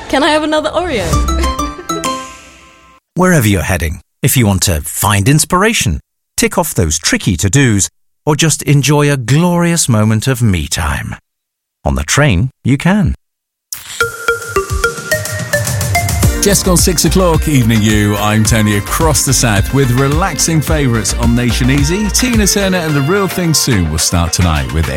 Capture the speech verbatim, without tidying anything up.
Can I have another Oreo? Wherever you're heading, if you want to find inspiration, tick off those tricky to-dos, or just enjoy a glorious moment of me time. On the train, you can. Just gone six o'clock, evening you. I'm Tony across the south with relaxing favourites on Nation Easy. Tina Turner and The Real Thing Soon will start tonight with